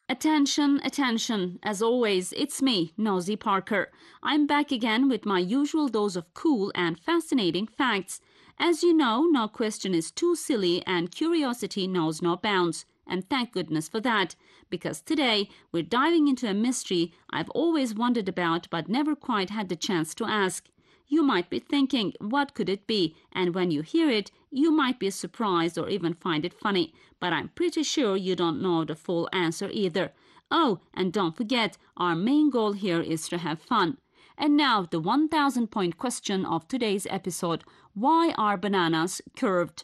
Attention, attention. As always, it's me, Nosy Parker. I'm back again with my usual dose of cool and fascinating facts. As you know, no question is too silly and curiosity knows no bounds. And thank goodness for that, because today we're diving into a mystery I've always wondered about but never quite had the chance to ask. You might be thinking, what could it be? And when you hear it, you might be surprised or even find it funny. But I'm pretty sure you don't know the full answer either. Oh, and don't forget, our main goal here is to have fun. And now, the 1,000-point question of today's episode. Why are bananas curved?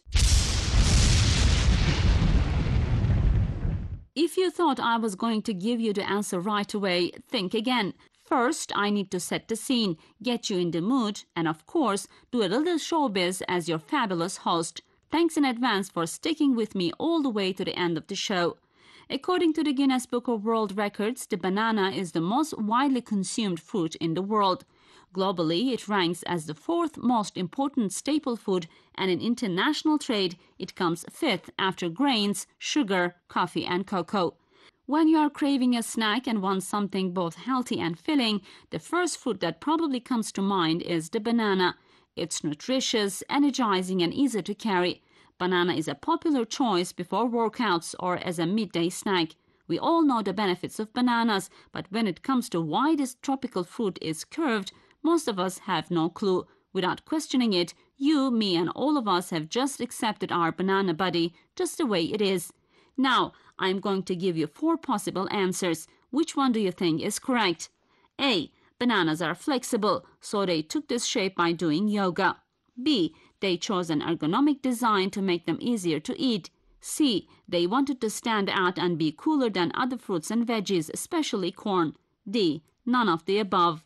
If you thought I was going to give you the answer right away, think again. First, I need to set the scene, get you in the mood, and of course, do a little showbiz as your fabulous host. Thanks in advance for sticking with me all the way to the end of the show. According to the Guinness Book of World Records, the banana is the most widely consumed fruit in the world. Globally, it ranks as the fourth most important staple food, and in international trade, it comes fifth after grains, sugar, coffee, and cocoa. When you are craving a snack and want something both healthy and filling, the first fruit that probably comes to mind is the banana. It's nutritious, energizing, and easy to carry. Banana is a popular choice before workouts or as a midday snack. We all know the benefits of bananas, but when it comes to why this tropical fruit is curved, most of us have no clue. Without questioning it, you, me, and all of us have just accepted our banana buddy just the way it is. Now, I'm going to give you 4 possible answers. Which one do you think is correct? A. Bananas are flexible, so they took this shape by doing yoga. B. They chose an ergonomic design to make them easier to eat. C. They wanted to stand out and be cooler than other fruits and veggies, especially corn. D. None of the above.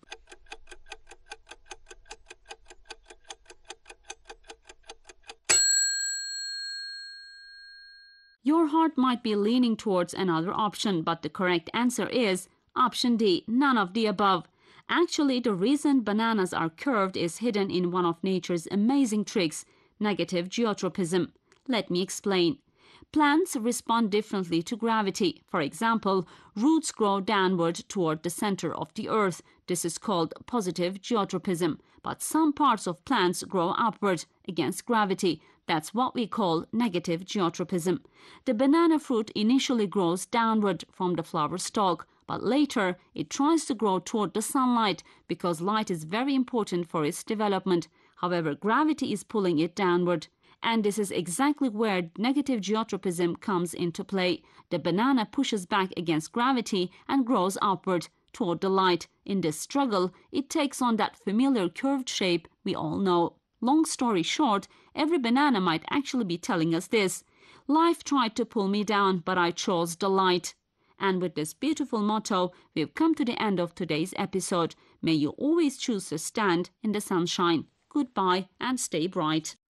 Your heart might be leaning towards another option, but the correct answer is option D, none of the above. Actually, the reason bananas are curved is hidden in one of nature's amazing tricks, negative geotropism. Let me explain. Plants respond differently to gravity. For example, roots grow downward toward the center of the earth. This is called positive geotropism. But some parts of plants grow upward against gravity. That's what we call negative geotropism. The banana fruit initially grows downward from the flower stalk, but later it tries to grow toward the sunlight because light is very important for its development. However, gravity is pulling it downward. And this is exactly where negative geotropism comes into play. The banana pushes back against gravity and grows upward toward the light. In this struggle, it takes on that familiar curved shape we all know. Long story short, every banana might actually be telling us this: life tried to pull me down, but I chose the light. And with this beautiful motto, we've come to the end of today's episode. May you always choose to stand in the sunshine. Goodbye and stay bright.